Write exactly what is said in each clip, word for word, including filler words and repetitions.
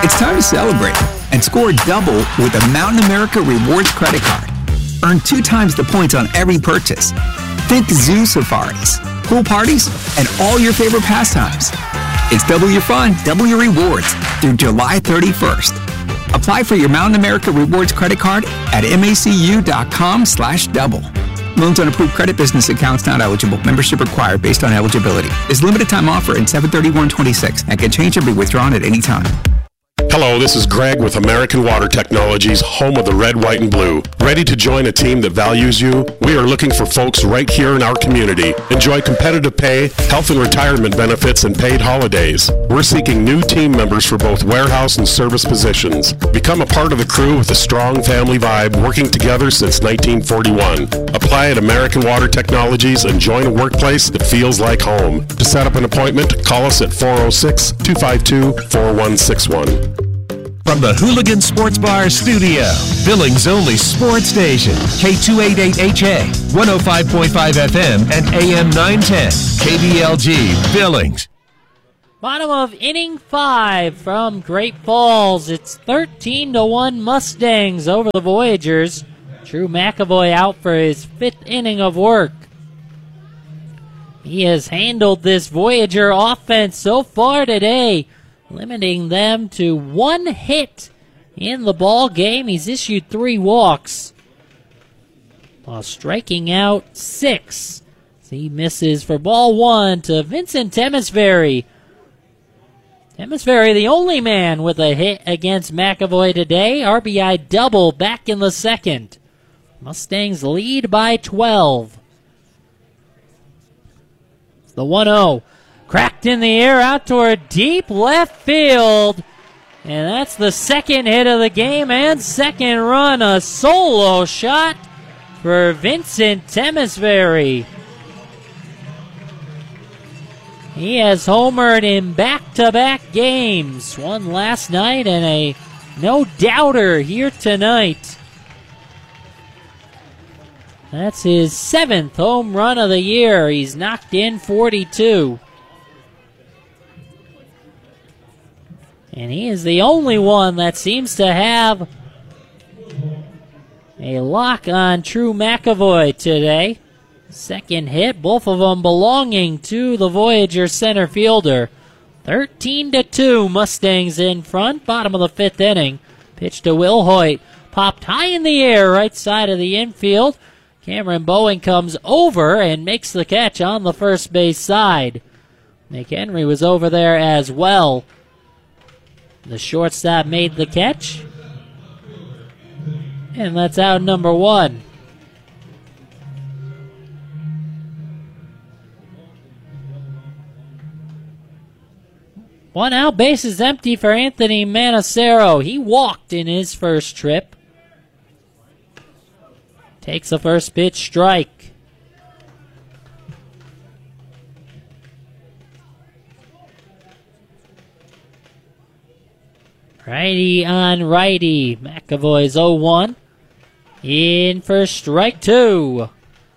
It's time to celebrate and score double with a Mountain America Rewards credit card. Earn two times the points on every purchase. Think zoo safaris, pool parties, and all your favorite pastimes. It's double your fun, double your rewards through July thirty-first. Apply for your Mountain America Rewards credit card at macu.com slash double. Loans on approved credit business accounts not eligible. Membership required based on eligibility. This limited time offer in seven thirty-one twenty-six and can change and be withdrawn at any time. Hello, this is Greg with American Water Technologies, home of the red, white, and blue. Ready to join a team that values you? We are looking for folks right here in our community. Enjoy competitive pay, health and retirement benefits, and paid holidays. We're seeking new team members for both warehouse and service positions. Become a part of the crew with a strong family vibe, working together since nineteen forty-one. Apply at American Water Technologies and join a workplace that feels like home. To set up an appointment, call us at four oh six, two five two, four one six one. From the Hooligan Sports Bar studio, Billings' only sports station, K two eighty-eight H A, one oh five point five F M, and A M nine ten, K B L G, Billings. Bottom of inning five from Great Falls. It's thirteen to one Mustangs over the Voyagers. Drew McAvoy out for his fifth inning of work. He has handled this Voyager offense so far today, limiting them to one hit in the ball game. He's issued three walks while striking out six. He misses for ball one to Vincent Temesbury. Temesbury, the only man with a hit against McAvoy today. R B I double back in the second. Mustangs lead by twelve. It's the one oh. Cracked in the air out toward deep left field. And that's the second hit of the game and second run. A solo shot for Vincent Temesbury. He has homered in back-to-back games. One last night and a no-doubter here tonight. That's his seventh home run of the year. He's knocked in forty-two. And he is the only one that seems to have a lock on Drew McAvoy today. Second hit, both of them belonging to the Voyager center fielder. thirteen to two, Mustangs in front, bottom of the fifth inning. Pitch to Will Hoyt, popped high in the air, right side of the infield. Cameron Bowen comes over and makes the catch on the first base side. McHenry was over there as well. The shortstop made the catch. And that's out number one. One out, base is empty for Anthony Manacero. He walked in his first trip. Takes a first pitch strike. Righty on righty. McAvoy's oh one. In for strike two.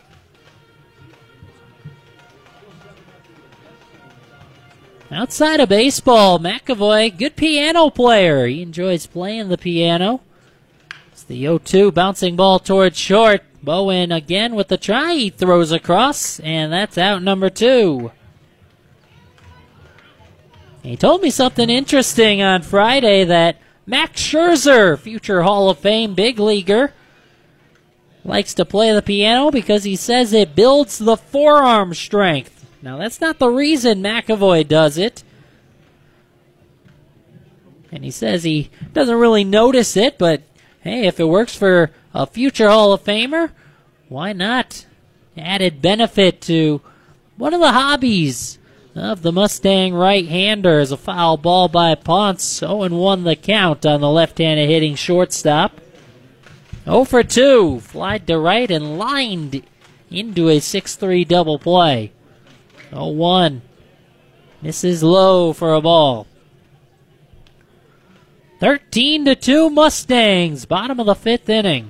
Outside of baseball, McAvoy, good piano player. He enjoys playing the piano. It's the oh two, bouncing ball towards short. Bowen again with the try. He throws across, and that's out number two. He told me something interesting on Friday that Max Scherzer, future Hall of Fame big leaguer, likes to play the piano because he says it builds the forearm strength. Now, that's not the reason McAvoy does it. And he says he doesn't really notice it, but hey, if it works for a future Hall of Famer, why not? Added benefit to one of the hobbies of the Mustang right-hander is a foul ball by Ponce. oh and one the count on the left-handed hitting shortstop. oh for two, flied to right and lined into a six three double play. oh one, misses low for a ball. thirteen to two Mustangs, bottom of the fifth inning.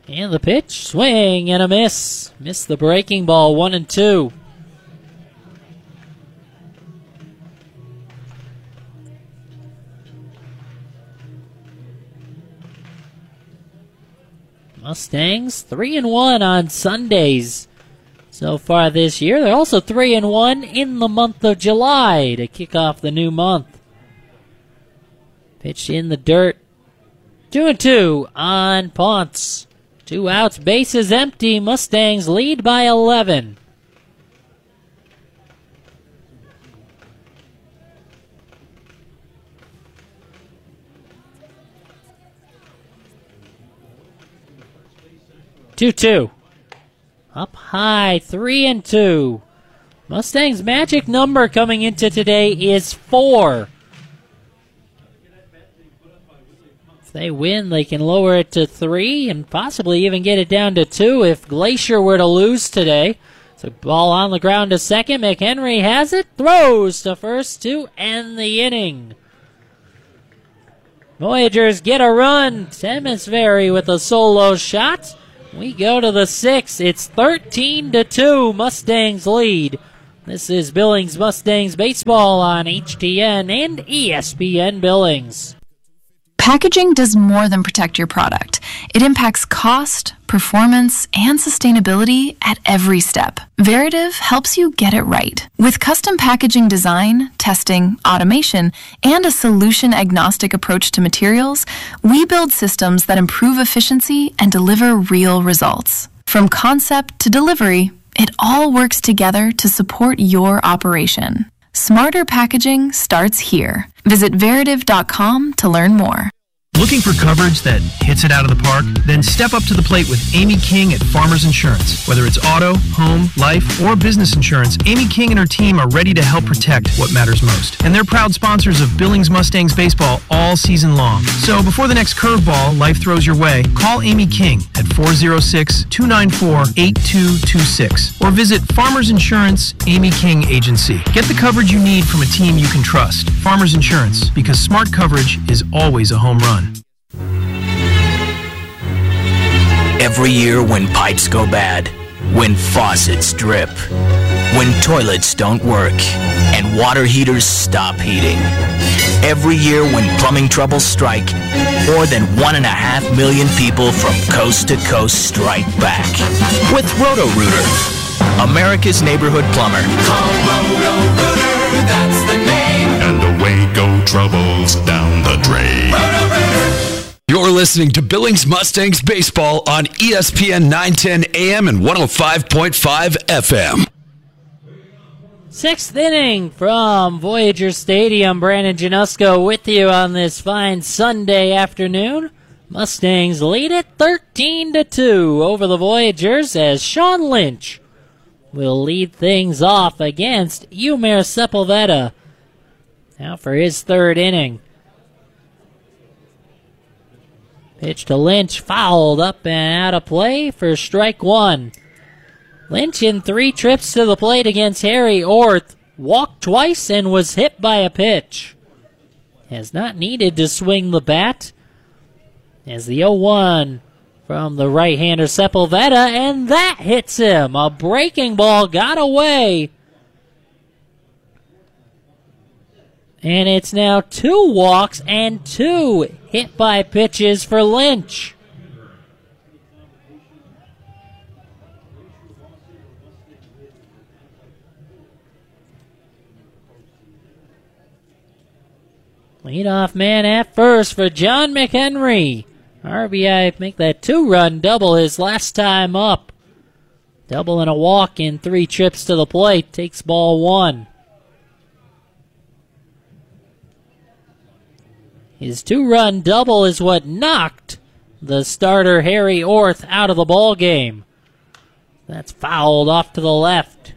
And the pitch, swing and a miss. Missed the breaking ball, one and two. Mustangs three and one on Sundays so far this year. They're also three and one in the month of July to kick off the new month. Pitched in the dirt. Two and two on Ponce. Two outs, bases empty. Mustangs lead by eleven. two two. Up high, three and two. Mustangs' magic number coming into today is four. If they win, they can lower it to three and possibly even get it down to two if Glacier were to lose today. So ball on the ground to second. McHenry has it, throws to first to end the inning. Voyagers get a run. Temesbury with a solo shot. We go to the sixth. It's thirteen to two. Mustangs lead. This is Billings Mustangs baseball on H T N and E S P N Billings. Packaging does more than protect your product. It impacts cost, performance, and sustainability at every step. Veritiv helps you get it right. With custom packaging design, testing, automation, and a solution-agnostic approach to materials, we build systems that improve efficiency and deliver real results. From concept to delivery, it all works together to support your operation. Smarter packaging starts here. Visit Veritiv dot com to learn more. Looking for coverage that hits it out of the park? Then step up to the plate with Amy King at Farmers Insurance. Whether it's auto, home, life, or business insurance, Amy King and her team are ready to help protect what matters most. And they're proud sponsors of Billings Mustangs baseball all season long. So before the next curveball life throws your way, call Amy King at four oh six, two nine four, eight two two six or visit Farmers Insurance Amy King Agency. Get the coverage you need from a team you can trust. Farmers Insurance, because smart coverage is always a home run. Every year when pipes go bad, when faucets drip, when toilets don't work, and water heaters stop heating. Every year when plumbing troubles strike, more than one and a half million people from coast to coast strike back. With Roto-Rooter, America's neighborhood plumber. Call Roto-Rooter, that's the name. And away go troubles down the drain. Roto-Rooter. You're listening to Billings Mustangs baseball on E S P N nine ten A M and one oh five point five F M. Sixth inning from Voyager Stadium. Brandon Janusko with you on this fine Sunday afternoon. Mustangs lead it thirteen to two over the Voyagers as Sean Lynch will lead things off against Yumir Sepulveda. Now for his third inning. Pitch to Lynch, fouled up and out of play for strike one. Lynch in three trips to the plate against Harry Orth, walked twice and was hit by a pitch. Has not needed to swing the bat. As the oh one from the right-hander Sepulveda, and that hits him. A breaking ball got away. And it's now two walks and two hit by pitches for Lynch. Leadoff man at first for John McHenry. R B I make that two-run double his last time up. Double and a walk in three trips to the plate. Takes ball one. His two-run double is what knocked the starter Harry Orth out of the ball game. That's fouled off to the left.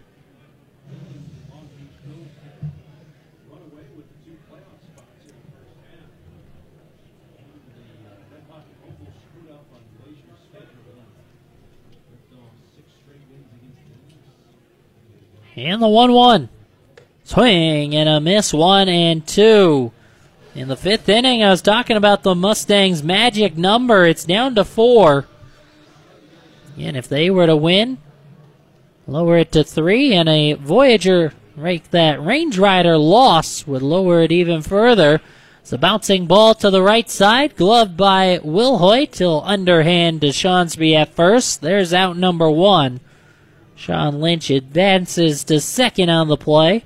And the one one. Swing and a miss, one and two. In the fifth inning, I was talking about the Mustangs' magic number. It's down to four. And if they were to win, lower it to three, and a Voyager, right, that Range Rider loss would lower it even further. It's a bouncing ball to the right side, gloved by Wilhoit till underhand to Shawnsby at first. There's out number one. Sean Lynch advances to second on the play.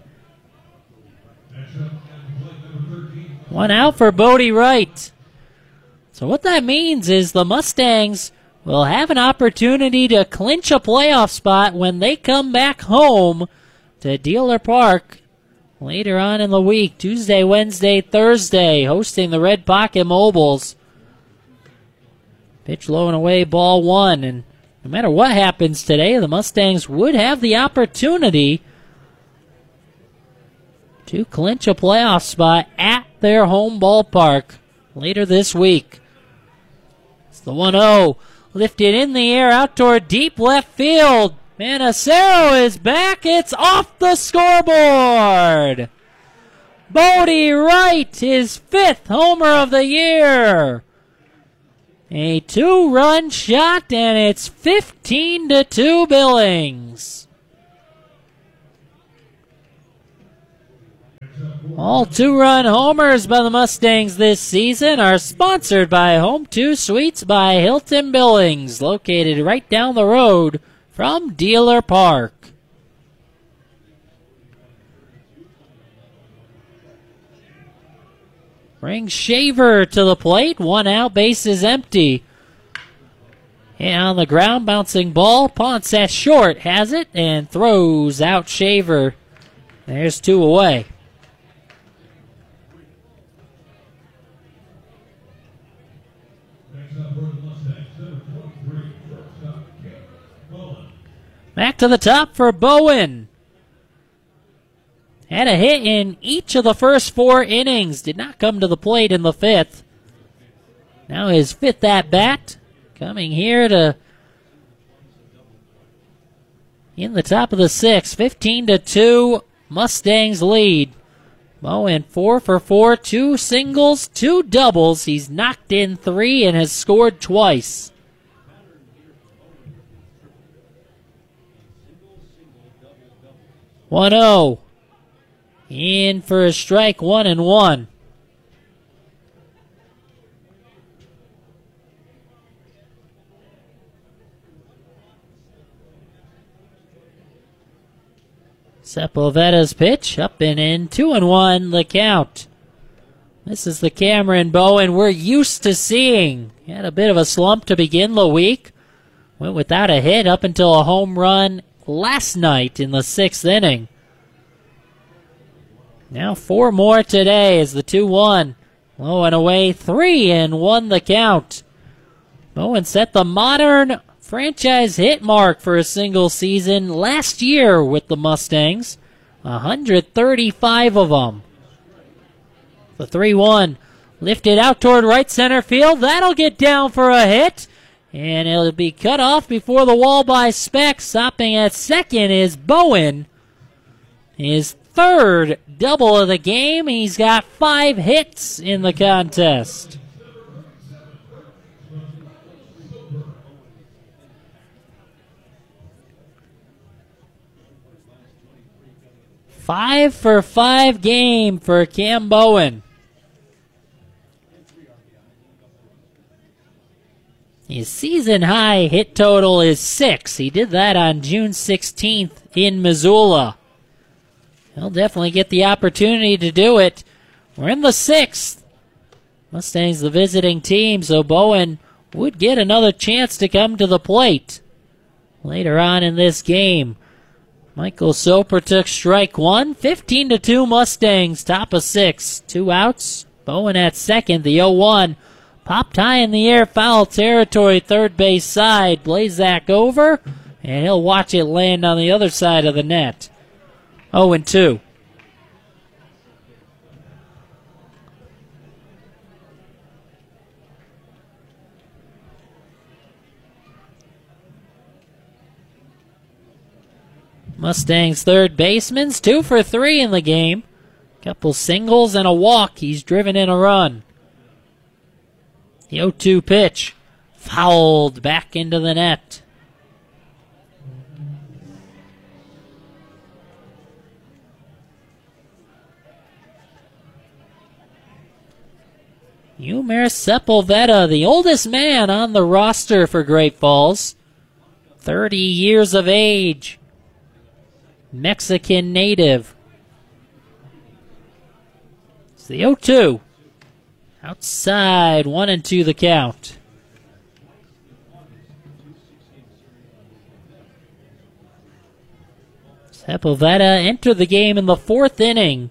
One out for Bodie Wright. So what that means is the Mustangs will have an opportunity to clinch a playoff spot when they come back home to Dealer Park later on in the week, Tuesday, Wednesday, Thursday, hosting the Red Pocket Mobiles. Pitch low and away, ball one, and no matter what happens today, the Mustangs would have the opportunity to clinch a playoff spot at their home ballpark later this week. It's the one oh, lifted in the air out toward deep left field. Manacero is back. It's off the scoreboard. Bodie Wright, his fifth homer of the year. A two-run shot, and it's fifteen to two Billings. All two-run homers by the Mustangs this season are sponsored by Home two Suites by Hilton Billings, located right down the road from Dealer Park. Brings Shaver to the plate. One out, base is empty. And on the ground, bouncing ball. Ponce at short has it and throws out Shaver. There's two away. Back to the top for Bowen. Had a hit in each of the first four innings. Did not come to the plate in the fifth. Now his fifth at bat. Coming here to in the top of the sixth. fifteen to two. Mustangs lead. Bowen four for four. Two singles, two doubles. He's knocked in three and has scored twice. one oh. In for a strike, one and one. Sepulveda's pitch, up and in, two and one, the count. This is the Cameron Bowen we're used to seeing. He had a bit of a slump to begin the week. Went without a hit up until a home run last night in the sixth inning. Now four more today as the two one. Low and away, three and one the count. Bowen set the modern franchise hit mark for a single season last year with the Mustangs. one hundred thirty-five of them. The three one lifted out toward right center field. That'll get down for a hit. And it'll be cut off before the wall by Speck. Stopping at second is Bowen. His third double of the game. He's got five hits in the contest. Five for five game for Cam Bowen. His season high hit total is six. He did that on June sixteenth in Missoula. He'll definitely get the opportunity to do it. We're in the sixth. Mustangs the visiting team, so Bowen would get another chance to come to the plate later on in this game. Michael Soper took strike one. fifteen to two Mustangs, top of six. Two outs. Bowen at second. The oh one popped high in the air, foul territory, third base side. Blazak over, and he'll watch it land on the other side of the net. oh and two. Mustangs third baseman's two for three in the game. Couple singles and a walk. He's driven in a run. The oh two pitch fouled back into the net. Yumir Sepulveda, the oldest man on the roster for Great Falls. thirty years of age. Mexican native. It's the oh two. Outside, one and two the count. Sepulveda entered the game in the fourth inning.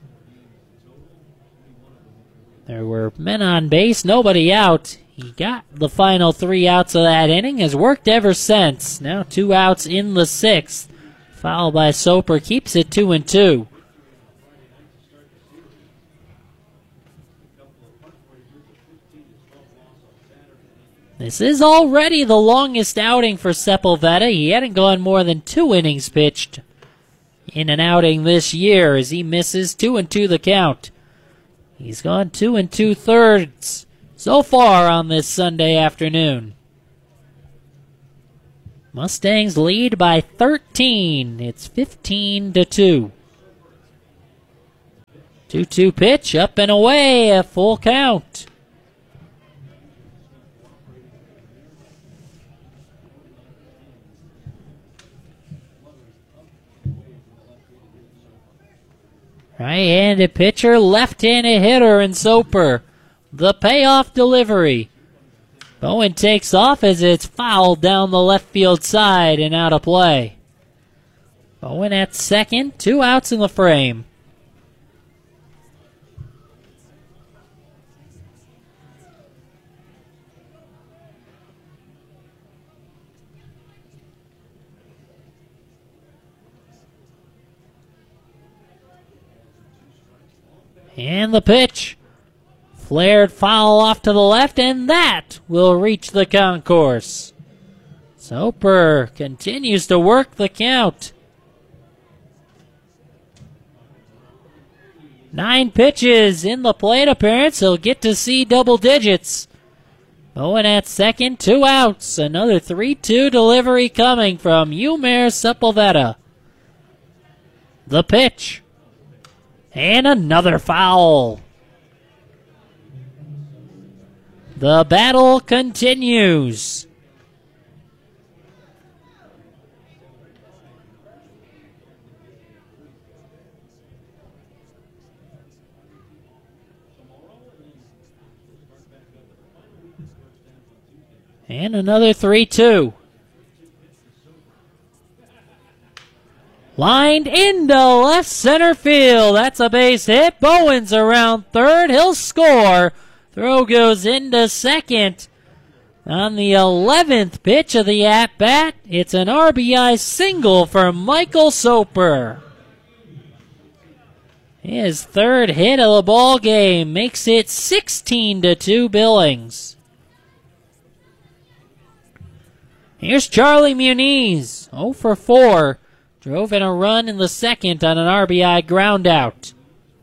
There were men on base, nobody out. He got the final three outs of that inning, has worked ever since. Now two outs in the sixth. Foul by Soper keeps it two and two. This is already the longest outing for Sepulveda. He hadn't gone more than two innings pitched in an outing this year as he misses two and two the count. He's gone two and two thirds so far on this Sunday afternoon. Mustangs lead by thirteen. It's fifteen to two. two two pitch, up and away, a full count. Right-handed pitcher, left-handed hitter in Soper. The payoff delivery. Bowen takes off as it's fouled down the left field side and out of play. Bowen at second, two outs in the frame. And the pitch. Flared foul off to the left, and that will reach the concourse. Soper continues to work the count. Nine pitches in the plate appearance. He'll get to see double digits. Bowen at second, two outs. Another three two delivery coming from Yumir Sepulveda. The pitch. And another foul. The battle continues. And another three two. Lined into left center field. That's a base hit. Bowen's around third. He'll score. Throw goes into second. On the eleventh pitch of the at-bat, it's an R B I single for Michael Soper. His third hit of the ball game makes it sixteen to two Billings. Here's Charlie Muniz, oh for four. Drove in a run in the second on an R B I ground out.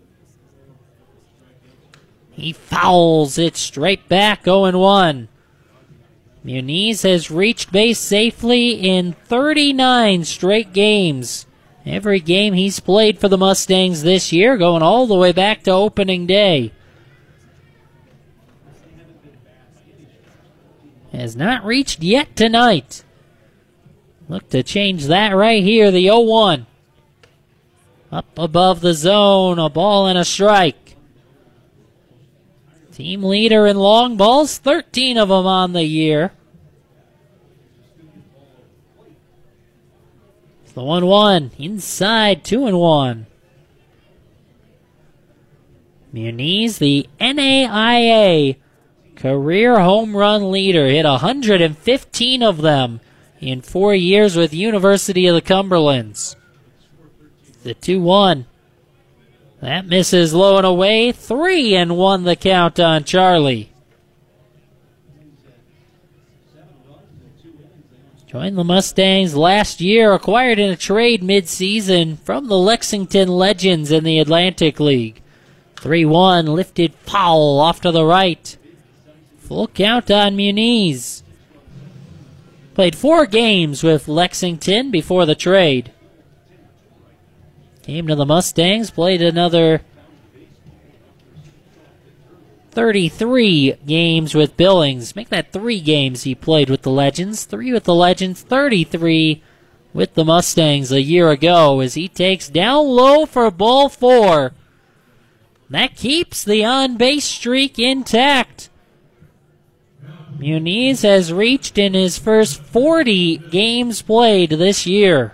He fouls it straight back, oh and one. Muniz has reached base safely in thirty-nine straight games. Every game he's played for the Mustangs this year, going all the way back to opening day. Has not reached yet tonight. Look to change that right here, the oh one. Up above the zone, a ball and a strike. Team leader in long balls, thirteen of them on the year. It's the one one, inside, two and one. Muniz, the N A I A career home run leader, hit one hundred fifteen of them in four years with University of the Cumberlands. The two one. That misses low and away. Three and one the count on Charlie. Joined the Mustangs last year, acquired in a trade mid-season from the Lexington Legends in the Atlantic League. three one, lifted foul off to the right. Full count on Muniz. Played four games with Lexington before the trade. Came to the Mustangs, played another thirty-three games with Billings. Make that three games he played with the Legends. Three with the Legends, thirty-three with the Mustangs a year ago as he takes down low for ball four. That keeps the on-base streak intact. Muniz has reached in his first forty games played this year.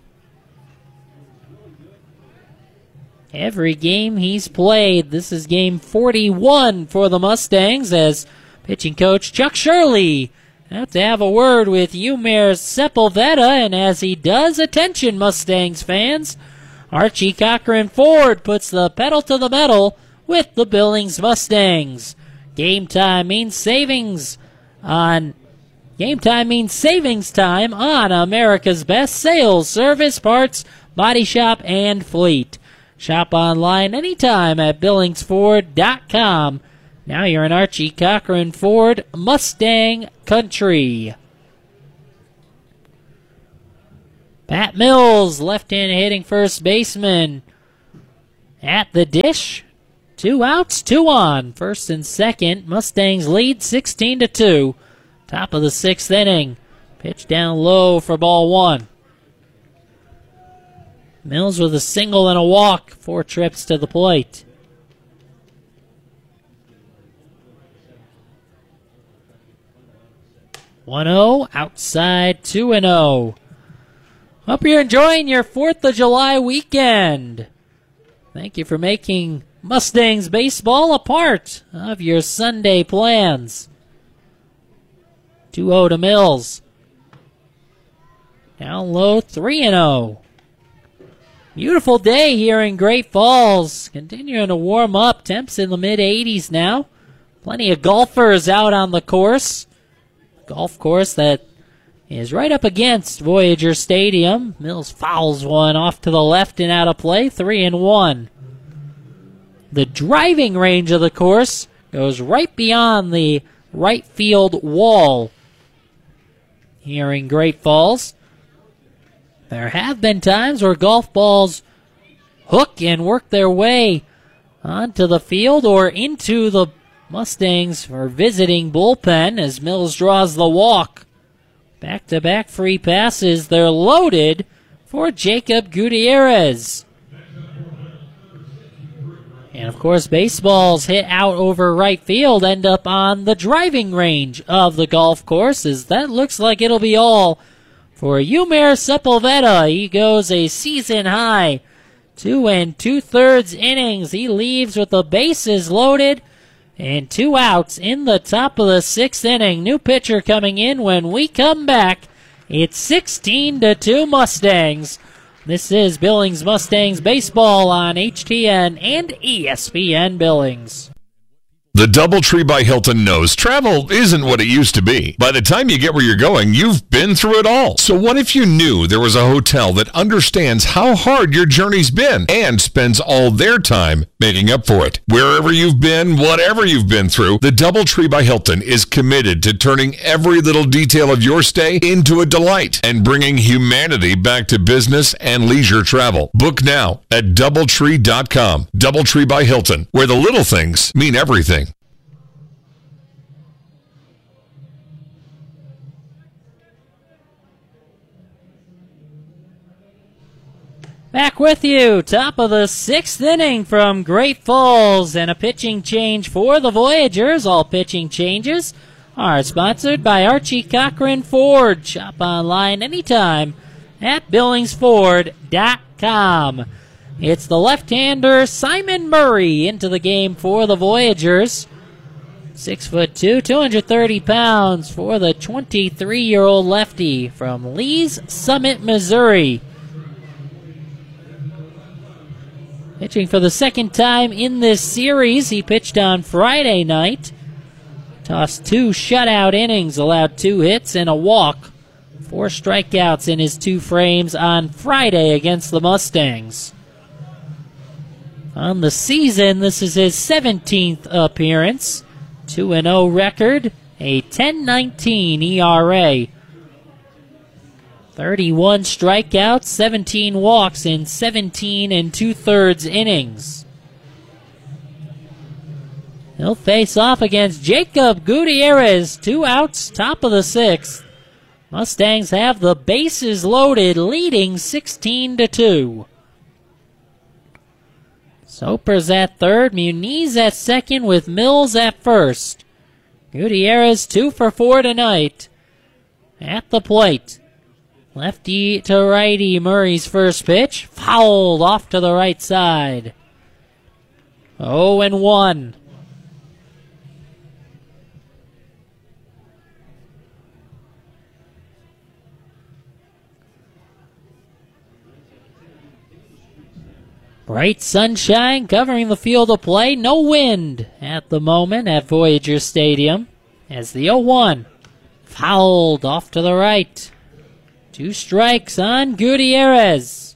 Every game he's played. This is game forty-one for the Mustangs as pitching coach Chuck Shirley out to have a word with Yumir Sepulveda, and as he does, attention Mustangs fans, Archie Cochran Ford puts the pedal to the metal with the Billings Mustangs. Game time means savings on Game time means savings time on America's best sales, service, parts, body shop, and fleet. Shop online anytime at billings ford dot com. Now you're in Archie Cochran Ford Mustang country. Pat Mills, left-hand hitting first baseman, at the dish. Two outs, two on. First and second. Mustangs lead sixteen to two. Top of the sixth inning. Pitch down low for ball one. Mills with a single and a walk. Four trips to the plate. one oh, outside two and oh. Hope you're enjoying your fourth of July weekend. Thank you for making Mustangs baseball a part of your Sunday plans. two oh to Mills. Down low, three and oh. Beautiful day here in Great Falls. Continuing to warm up. Temps in the mid eighties now. Plenty of golfers out on the course. Golf course that is right up against Voyager Stadium. Mills fouls one off to the left and out of play. Three and one. The driving range of the course goes right beyond the right field wall here in Great Falls. There have been times where golf balls hook and work their way onto the field or into the Mustangs for visiting bullpen as Mills draws the walk. Back-to-back free passes. They're loaded for Jacob Gutierrez. And, of course, baseballs hit out over right field end up on the driving range of the golf course, as that looks like it'll be all for Yumir Sepulveda. He goes a season-high two and two-thirds innings. He leaves with the bases loaded and two outs in the top of the sixth inning. New pitcher coming in when we come back. It's sixteen to two Mustangs. This is Billings Mustangs baseball on H T N and E S P N Billings. The DoubleTree by Hilton knows travel isn't what it used to be. By the time you get where you're going, you've been through it all. So what if you knew there was a hotel that understands how hard your journey's been and spends all their time making up for it? Wherever you've been, whatever you've been through, the DoubleTree by Hilton is committed to turning every little detail of your stay into a delight and bringing humanity back to business and leisure travel. Book now at doubletree dot com. DoubleTree by Hilton, where the little things mean everything. Back with you, top of the sixth inning from Great Falls, and a pitching change for the Voyagers. All pitching changes are sponsored by Archie Cochran Ford. Shop online anytime at billings ford dot com. It's the left-hander Simon Murray into the game for the Voyagers. Six foot two, two hundred thirty pounds for the twenty-three-year-old lefty from Lee's Summit, Missouri. Pitching for the second time in this series. He pitched on Friday night. Tossed two shutout innings, allowed two hits and a walk. Four strikeouts in his two frames on Friday against the Mustangs. On the season, this is his seventeenth appearance. two and oh record, a ten nineteen E R A. thirty-one strikeouts, seventeen walks in seventeen and two-thirds innings. He'll face off against Jacob Gutierrez. Two outs, top of the sixth. Mustangs have the bases loaded, leading sixteen to two. Soper's at third, Muniz at second with Mills at first. Gutierrez two for four tonight. At the plate. Lefty to righty, Murray's first pitch. Fouled off to the right side. oh and one. Bright sunshine covering the field of play. No wind at the moment at Voyager Stadium. As the oh one fouled off to the right. Two strikes on Gutierrez.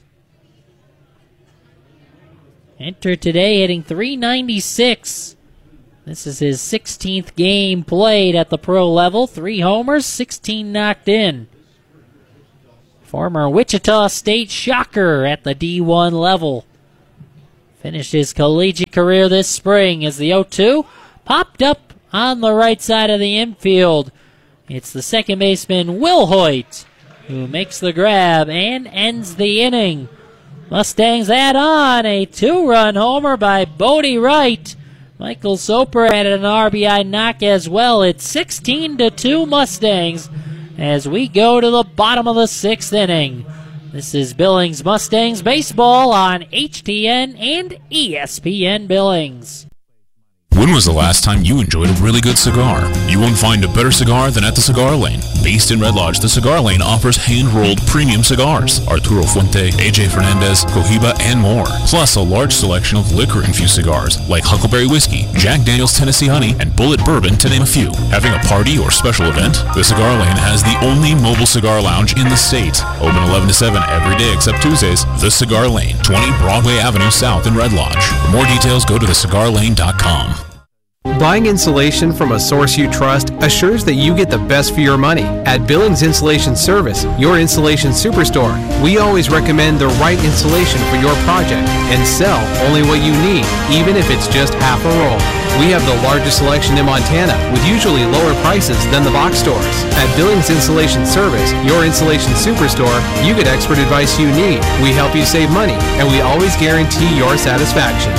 Entered today hitting three ninety-six. This is his sixteenth game played at the pro level. Three homers, sixteen knocked in. Former Wichita State Shocker at the D one level. Finished his collegiate career this spring as the oh two popped up on the right side of the infield. It's the second baseman, Will Hoyt, who makes the grab and ends the inning. Mustangs add on a two-run homer by Bodie Wright. Michael Soper had an R B I knock as well. It's sixteen to two Mustangs as we go to the bottom of the sixth inning. This is Billings Mustangs baseball on H T N and E S P N Billings. When was the last time you enjoyed a really good cigar? You won't find a better cigar than at the Cigar Lane. Based in Red Lodge, the Cigar Lane offers hand-rolled premium cigars. Arturo Fuente, A J Fernandez, Cohiba, and more. Plus a large selection of liquor-infused cigars like Huckleberry Whiskey, Jack Daniel's Tennessee Honey, and Bullet Bourbon, to name a few. Having a party or special event? The Cigar Lane has the only mobile cigar lounge in the state. Open eleven to seven every day except Tuesdays. The Cigar Lane, twenty Broadway Avenue South in Red Lodge. For more details, go to the cigar lane dot com. Buying insulation from a source you trust assures that you get the best for your money. At Billings Insulation Service, your insulation superstore, we always recommend the right insulation for your project and sell only what you need, even if it's just half a roll. We have the largest selection in Montana with usually lower prices than the box stores. At Billings Insulation Service, your insulation superstore, you get expert advice you need. We help you save money, and we always guarantee your satisfaction.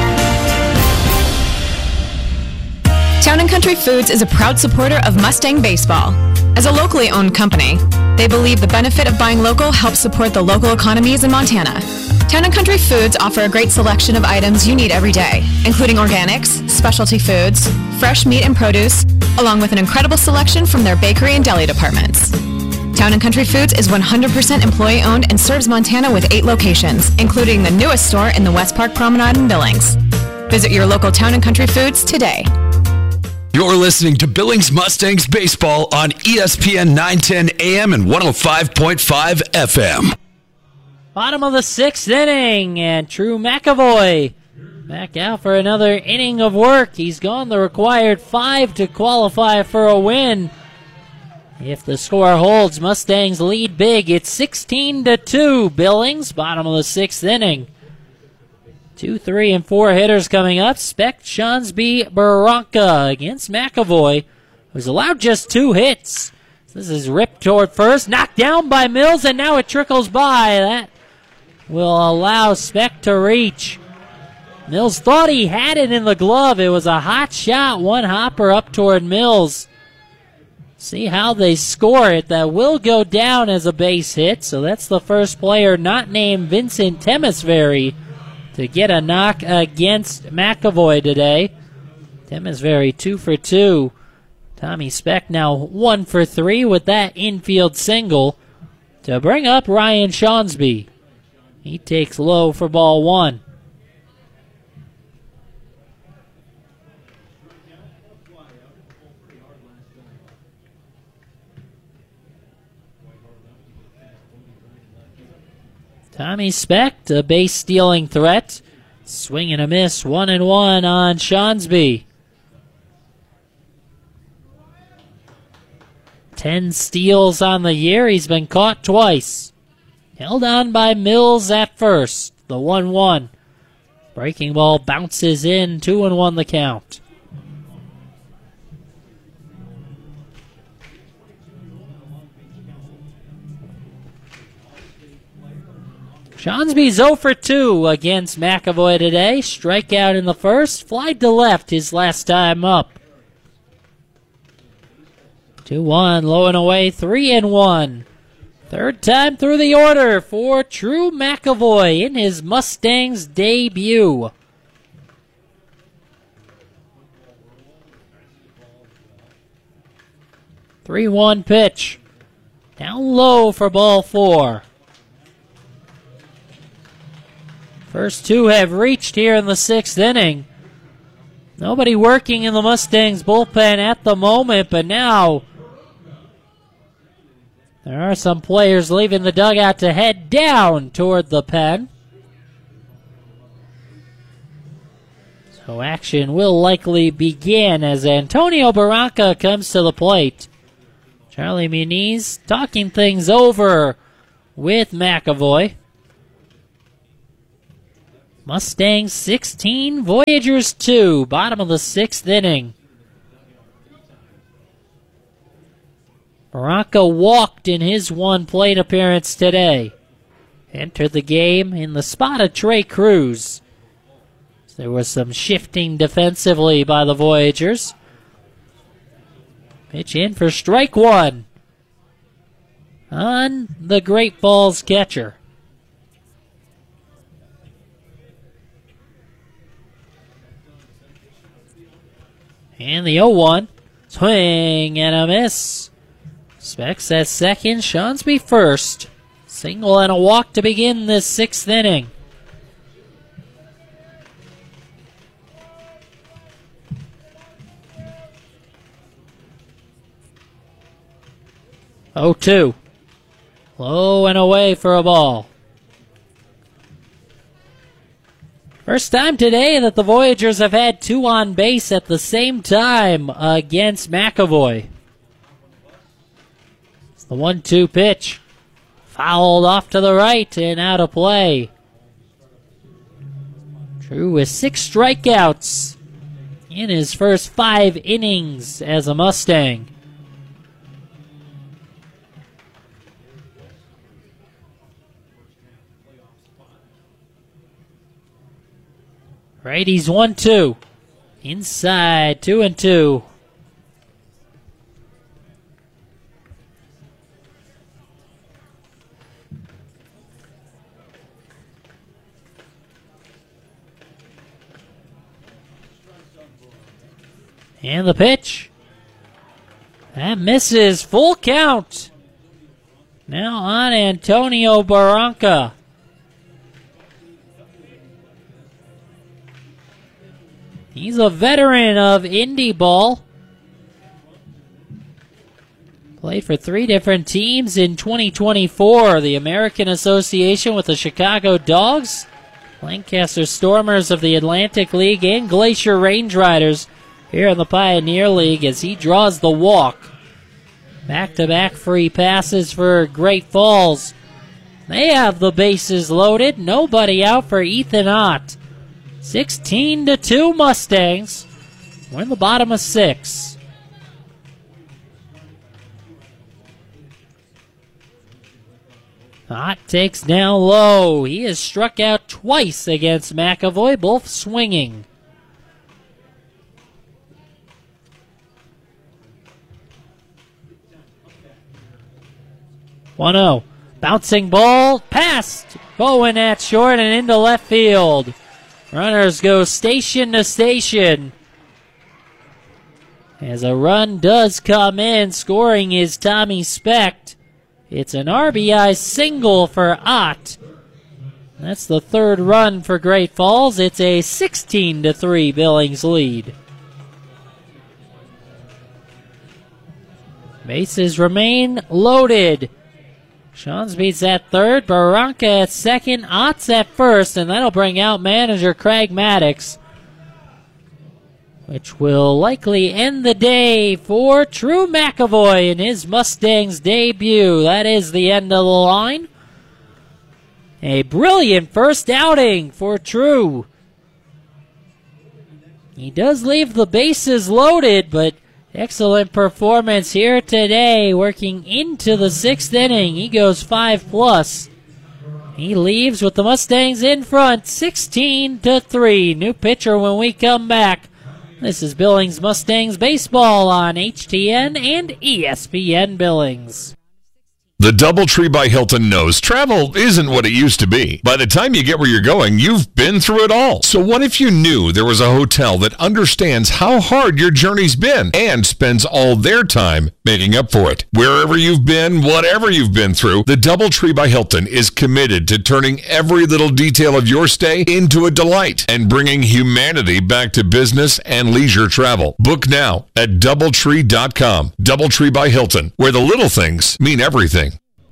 Town and Country Foods is a proud supporter of Mustang Baseball. As a locally owned company, they believe the benefit of buying local helps support the local economies in Montana. Town and Country Foods offer a great selection of items you need every day, including organics, specialty foods, fresh meat and produce, along with an incredible selection from their bakery and deli departments. Town and Country Foods is one hundred percent employee-owned and serves Montana with eight locations, including the newest store in the West Park Promenade in Billings. Visit your local Town and Country Foods today. You're listening to Billings Mustangs Baseball on E S P N nine ten A M and one oh five point five F M. Bottom of the sixth inning, and Drew McAvoy back out for another inning of work. He's gone the required five to qualify for a win. If the score holds, Mustangs lead big. It's sixteen to two, Billings, bottom of the sixth inning. Two, three, and four hitters coming up. Speck, Shawnsby, Barranca against McAvoy, who's allowed just two hits. This is ripped toward first, knocked down by Mills, and now it trickles by. That will allow Speck to reach. Mills thought he had it in the glove. It was a hot shot, one hopper up toward Mills. See how they score it. That will go down as a base hit, so that's the first player not named Vincent Temesbury to get a knock against McAvoy today. Temesbury two for two. Tommy Speck now one for three with that infield single to bring up Ryan Shawnsby. He takes low for ball one. Tommy Speck, a base-stealing threat. Swing and a miss, one and one on Shawnsby. Ten steals on the year. He's been caught twice. Held on by Mills at first. The one one. Breaking ball bounces in, two and one the count. Seansby's oh for two against McAvoy today. Strikeout in the first, flied to left his last time up. two one, low and away, three and one. Third time through the order for Drew McAvoy in his Mustangs debut. three one pitch. Down low for ball four. First two have reached here in the sixth inning. Nobody working in the Mustangs bullpen at the moment, but now there are some players leaving the dugout to head down toward the pen. So action will likely begin as Antonio Barranca comes to the plate. Charlie Muniz talking things over with McAvoy. Mustangs sixteen, Voyagers two, bottom of the sixth inning. Barranca walked in his one plate appearance today. Entered the game in the spot of Trey Cruz. There was some shifting defensively by the Voyagers. Pitch in for strike one on the Great Falls catcher. And the oh one. Swing and a miss. Specs at second, Seansby first. Single and a walk to begin this sixth inning. oh two. Low and away for a ball. First time today that the Voyagers have had two on base at the same time against McAvoy. It's the one two pitch. Fouled off to the right and out of play. Drew with six strikeouts in his first five innings as a Mustang. Righties one two. Inside, two and two. And the pitch. That misses. Full count. Now on Antonio Barranca. He's a veteran of indie ball. Played for three different teams in twenty twenty-four. The American Association with the Chicago Dogs, Lancaster Stormers of the Atlantic League, and Glacier Range Riders here in the Pioneer League as he draws the walk. Back-to-back free passes for Great Falls. They have the bases loaded. Nobody out for Ethan Ott. sixteen to two Mustangs. We're in the bottom of six. Ott takes down low. He has struck out twice against McAvoy, both swinging. one oh. Bouncing ball. Past Bowen at short and into left field. Runners go station to station. As a run does come in, scoring is Tommy Specht. It's an R B I single for Ott. That's the third run for Great Falls. It's a sixteen to three Billings lead. Bases remain loaded. Seansby's at third, Barranca at second, Ott's at first, and that'll bring out manager Craig Maddox, which will likely end the day for Drew McAvoy in his Mustangs debut. That is the end of the line. A brilliant first outing for Drew. He does leave the bases loaded, but excellent performance here today, working into the sixth inning. He goes five plus. He leaves with the Mustangs in front, sixteen to three. New pitcher when we come back. This is Billings Mustangs baseball on H T N and E S P N Billings. The DoubleTree by Hilton knows travel isn't what it used to be. By the time you get where you're going, you've been through it all. So what if you knew there was a hotel that understands how hard your journey's been and spends all their time making up for it? Wherever you've been, whatever you've been through, the DoubleTree by Hilton is committed to turning every little detail of your stay into a delight and bringing humanity back to business and leisure travel. Book now at doubletree dot com. DoubleTree by Hilton, where the little things mean everything.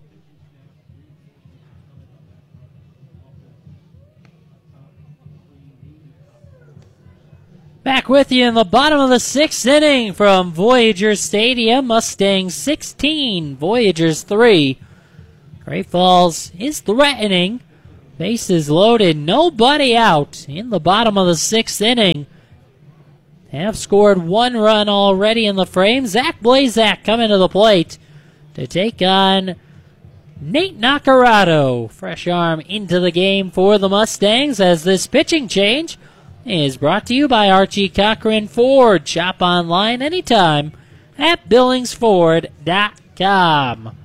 Back with you in the bottom of the sixth inning from Voyager Stadium. Mustangs sixteen, Voyagers three. Great Falls is threatening. Bases loaded, nobody out in the bottom of the sixth inning. Have scored one run already in the frame. Zach Blazak coming to the plate to take on Nate Nacarado. Fresh arm into the game for the Mustangs as this pitching change is brought to you by Archie Cochran Ford. Shop online anytime at billings ford dot com.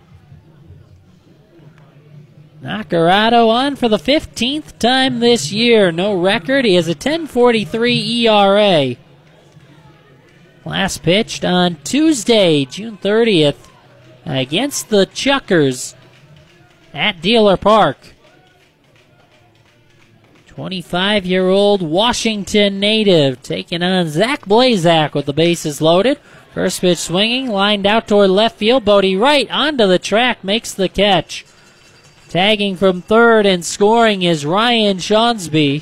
Nacarado on for the fifteenth time this year. No record. He has a ten forty-three E R A. Last pitched on Tuesday, June thirtieth, against the Chuckers at Dealer Park. twenty-five-year-old Washington native taking on Zach Blazak with the bases loaded. First pitch swinging, lined out toward left field. Bodie Wright onto the track, makes the catch. Tagging from third and scoring is Ryan Shawnsby.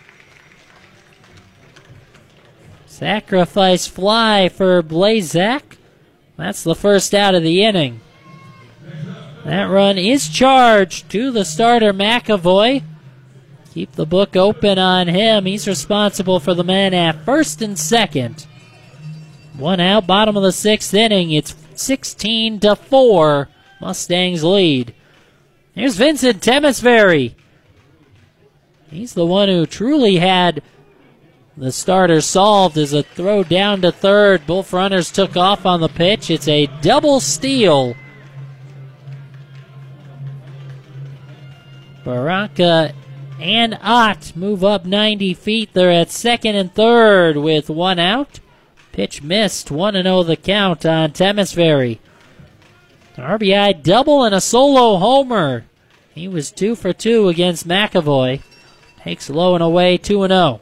Sacrifice fly for Blazak. That's the first out of the inning. That run is charged to the starter McAvoy. Keep the book open on him. He's responsible for the men at first and second. One out, bottom of the sixth inning. It's sixteen to four. Mustangs lead. Here's Vincent Temesbury. He's the one who truly had the starter solved as a throw down to third. Both runners took off on the pitch. It's a double steal. Barranca and Ott move up ninety feet. They're at second and third with one out. Pitch missed. one and oh the count on Temesbury. R B I double and a solo homer. He was two for two against McAvoy. Takes low and away, two and oh.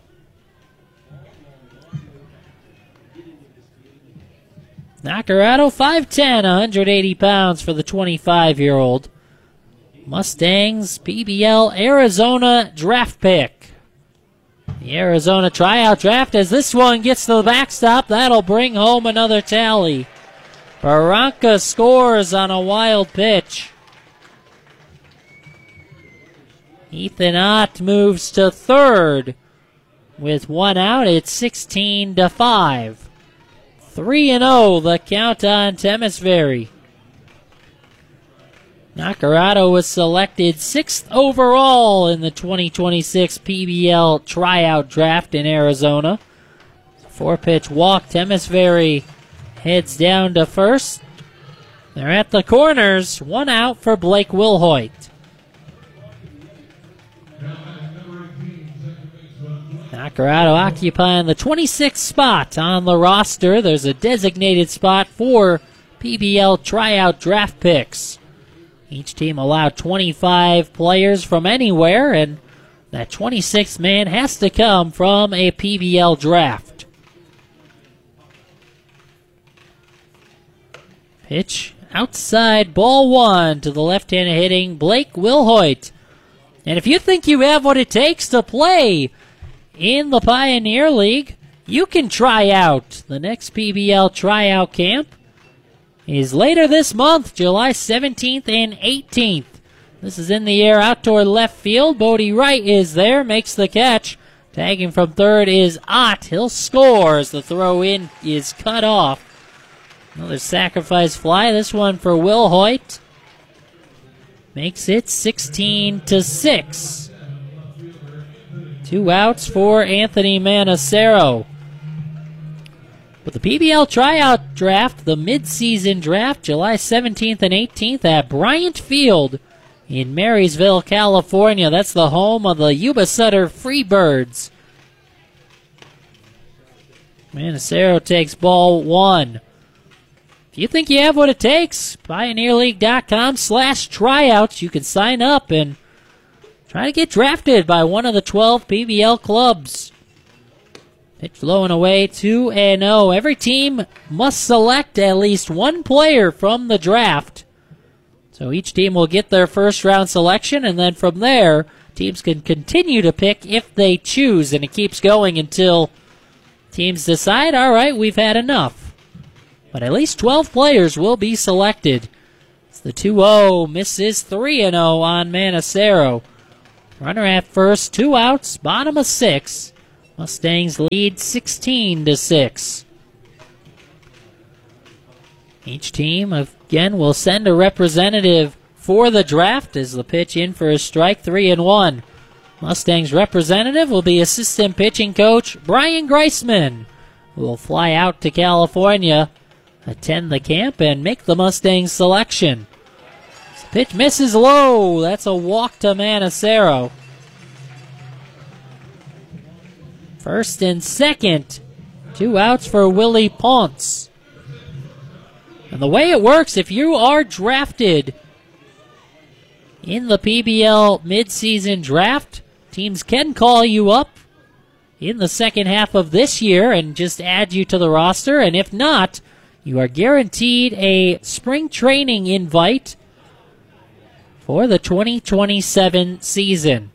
Nacarado, five ten, one hundred eighty pounds for the twenty-five-year-old. Mustangs, P B L Arizona draft pick. The Arizona tryout draft as this one gets to the backstop. That'll bring home another tally. Barranca scores on a wild pitch. Ethan Ott moves to third. With one out, it's sixteen to five. three and oh the count on Temesbury. Nacarado was selected sixth overall in the twenty twenty-six P B L tryout draft in Arizona. Four-pitch walk. Temesbury heads down to first. They're at the corners. One out for Blake Wilhoit. Nacarado occupying the twenty-sixth spot on the roster. There's a designated spot for P B L tryout draft picks. Each team allowed twenty-five players from anywhere, and that twenty-sixth man has to come from a P B L draft. Pitch outside, ball one to the left-handed hitting Blake Wilhoit. And if you think you have what it takes to play in the Pioneer League, you can try out. The next P B L tryout camp is later this month, July seventeenth and eighteenth. This is in the air out toward left field. Bodie Wright is there, makes the catch. Tagging from third is Ott. He'll score as the throw in is cut off. Another sacrifice fly, this one for Wilhoit. makes it sixteen to six. Two outs for Anthony Manacero. But the P B L tryout draft, the midseason draft, July seventeenth and eighteenth at Bryant Field in Marysville, California. That's the home of the Yuba Sutter Freebirds. Manacero takes ball one. If you think you have what it takes, PioneerLeague.com slash tryouts. You can sign up and try to get drafted by one of the twelve P B L clubs. Pitch low and away, two and oh. Every team must select at least one player from the draft. So each team will get their first round selection, and then from there, teams can continue to pick if they choose, and it keeps going until teams decide, all right, we've had enough. But at least twelve players will be selected. It's the two oh, misses three and oh on Manacero. Runner at first, two outs, bottom of six. Mustangs lead sixteen to six. Each team, again, will send a representative for the draft as the pitch in for a strike, three and one. Mustangs representative will be assistant pitching coach Brian Greisman, who will fly out to California, attend the camp, and make the Mustangs selection. This pitch misses low. That's a walk to Manacero. First and second, two outs for Willie Ponce. And the way it works, if you are drafted in the P B L midseason draft, teams can call you up in the second half of this year and just add you to the roster. And if not, you are guaranteed a spring training invite for the twenty twenty-seven season.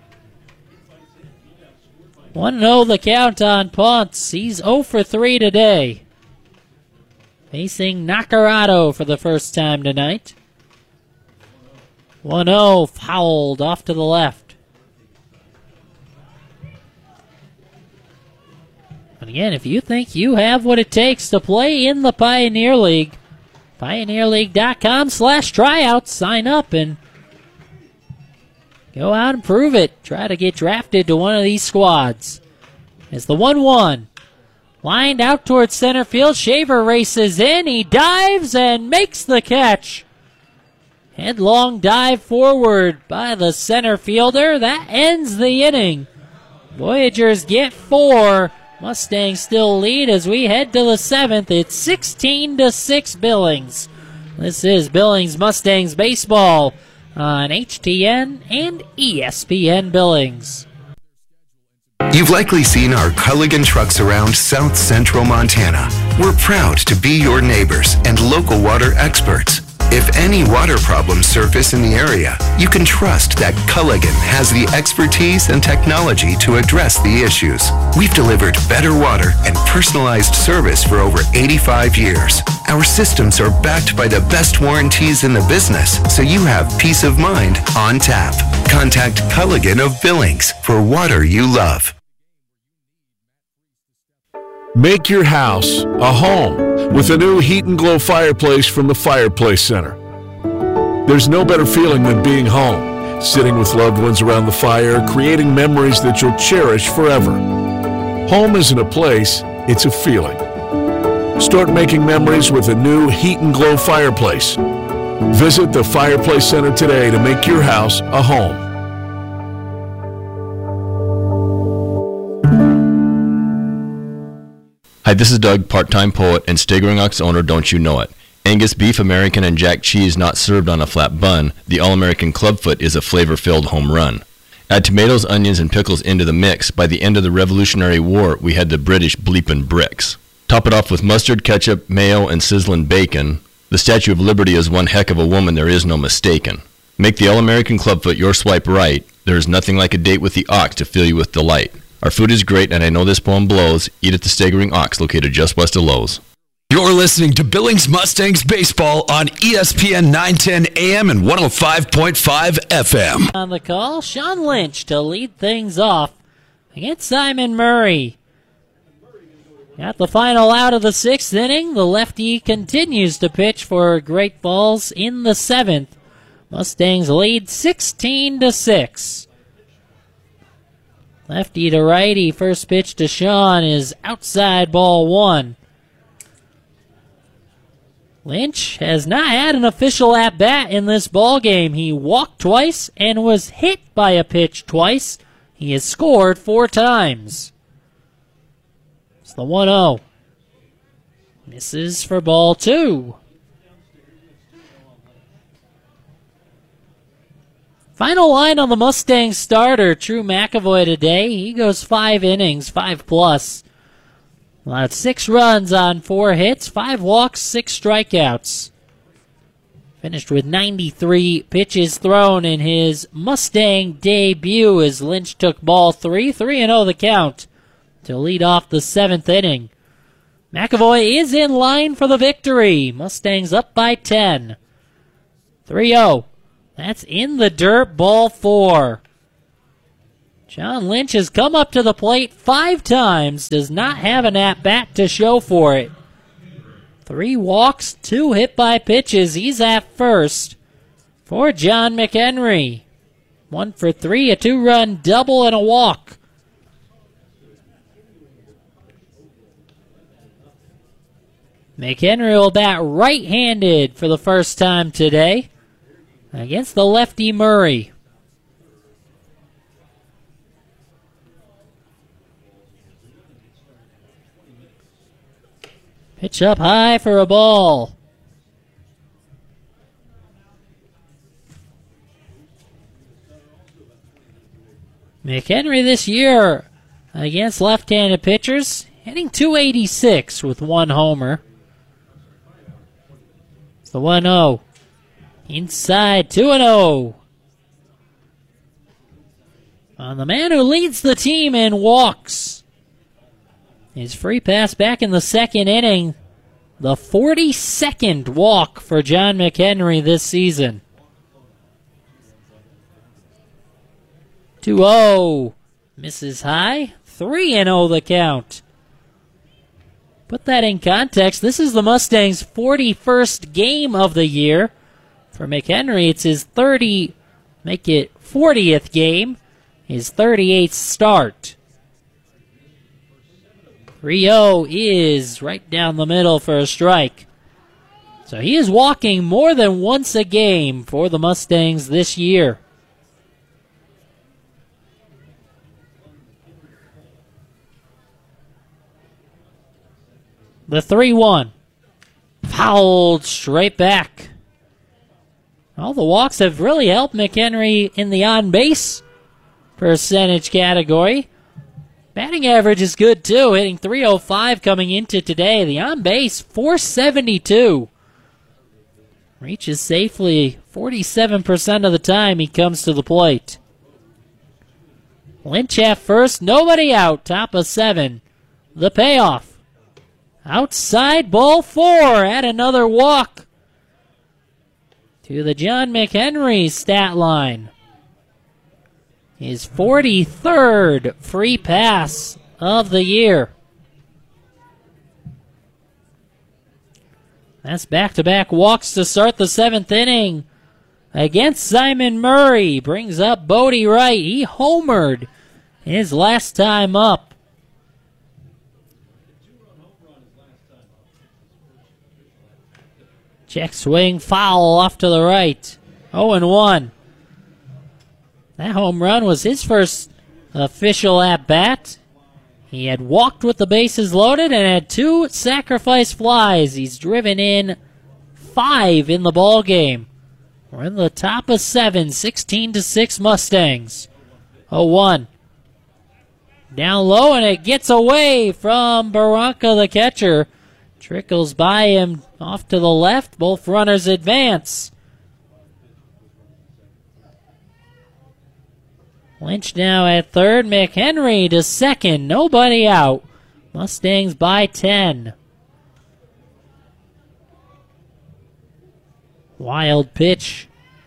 one oh the count on Ponce. He's oh for three today. Facing Nacarado for the first time tonight. one oh fouled off to the left. And again, if you think you have what it takes to play in the Pioneer League, PioneerLeague.com slash tryouts. Sign up and go out and prove it. Try to get drafted to one of these squads. As the one one. Lined out towards center field. Shaver races in. He dives and makes the catch. Headlong dive forward by the center fielder. That ends the inning. Voyagers get four. Mustangs still lead as we head to the seventh. It's sixteen to six Billings. This is Billings Mustangs baseball on H T N and E S P N Billings. You've likely seen our Culligan trucks around South Central Montana. We're proud to be your neighbors and local water experts. If any water problems surface in the area, you can trust that Culligan has the expertise and technology to address the issues. We've delivered better water and personalized service for over eighty-five years. Our systems are backed by the best warranties in the business, so you have peace of mind on tap. Contact Culligan of Billings for water you love. Make your house a home with a new Heat and Glow fireplace from the Fireplace Center. There's no better feeling than being home, sitting with loved ones around the fire, creating memories that you'll cherish forever. Home isn't a place, it's a feeling. Start making memories with a new Heat and Glow fireplace. Visit the Fireplace Center today to make your house a home. Hi, this is Doug, part-time poet and Staggering Ox owner, Don't You Know It. Angus beef, American, and Jack cheese not served on a flat bun, the All-American Clubfoot is a flavor-filled home run. Add tomatoes, onions, and pickles into the mix. By the end of the Revolutionary War, we had the British bleepin' bricks. Top it off with mustard, ketchup, mayo, and sizzling bacon. The Statue of Liberty is one heck of a woman, there is no mistaken. Make the All-American Clubfoot your swipe right. There is nothing like a date with the ox to fill you with delight. Our food is great, and I know this poem blows. Eat at the Staggering Ox, located just west of Lowe's. You're listening to Billings Mustangs Baseball on E S P N nine ten A M and one oh five point five F M. On the call, Sean Lynch to lead things off against Simon Murray. At the final out of the sixth inning, the lefty continues to pitch for Great Falls in the seventh. Mustangs lead sixteen to six. Lefty to righty, first pitch to Sean is outside, ball one. Lynch has not had an official at-bat in this ball game. He walked twice and was hit by a pitch twice. He has scored four times. It's the one oh. Misses for ball two. Final line on the Mustangs starter, True McAvoy today. He goes five innings, five plus. Allowed six runs on four hits, five walks, six strikeouts. Finished with ninety-three pitches thrown in his Mustang debut as Lynch took ball three, three and oh the count to lead off the seventh inning. McAvoy is in line for the victory. Mustangs up by ten. three oh. That's in the dirt, ball four. John Lynch has come up to the plate five times, does not have an at-bat to show for it. Three walks, two hit by pitches. He's at first for John McHenry. One for three, a two-run double and a walk. McHenry will bat right-handed for the first time today against the lefty Murray. Pitch up high for a ball. McHenry this year against left-handed pitchers, hitting two eighty-six with one homer. It's the one oh. Inside, two and oh. On the man who leads the team in walks. His free pass back in the second inning. The forty-second walk for John McHenry this season. two oh. Misses high. three and oh the count. Put that in context. This is the Mustangs' forty-first game of the year. For McHenry, it's his thirty, make it fortieth game. His thirty-eighth start. three oh is right down the middle for a strike. So he is walking more than once a game for the Mustangs this year. The three one. Fouled straight back. All the walks have really helped McHenry in the on-base percentage category. Batting average is good, too, hitting three oh five coming into today. The on-base, four seventy-two. Reaches safely forty-seven percent of the time he comes to the plate. Lynch at first, nobody out, top of seven. The payoff. Outside, ball four, add another walk to the John McHenry stat line. His forty-third free pass of the year. That's back-to-back walks to start the seventh inning against Simon Murray. Brings up Bodie Wright. He homered his last time up. Check swing, foul off to the right. oh and one. That home run was his first official at-bat. He had walked with the bases loaded and had two sacrifice flies. He's driven in five in the ball game. We're in the top of seven, sixteen to six Mustangs. oh one. Down low, and it gets away from Barranca, the catcher. Trickles by him off to the left. Both runners advance. Lynch now at third. McHenry to second. Nobody out. Mustangs by ten. Wild pitch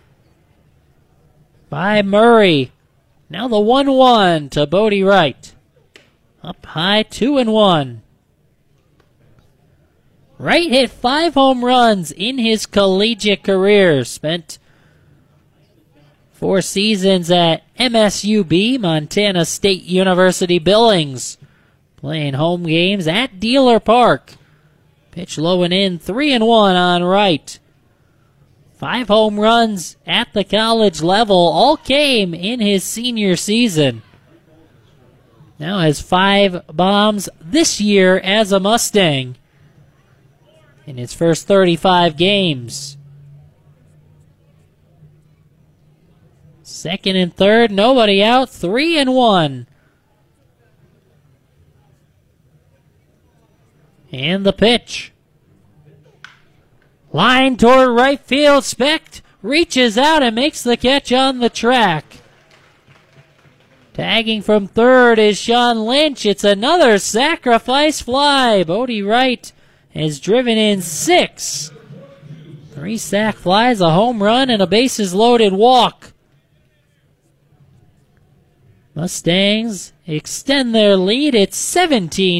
by Murray. Now the one one to Bodie Wright. Up high, two and one. Wright hit five home runs in his collegiate career. Spent Four seasons at M S U B, Montana State University Billings. Playing home games at Dealer Park. Pitch low and in, three and one on right. Five home runs at the college level, all came in his senior season. Now has five bombs this year as a Mustang in his first thirty-five games. Second and third, nobody out, three and one. And the pitch. Line toward right field. Specht reaches out and makes the catch on the track. Tagging from third is Sean Lynch. It's another sacrifice fly. Bodie Wright has driven in six. Three sac flies, a home run, and a bases loaded walk. Mustangs extend their lead. It's seventeen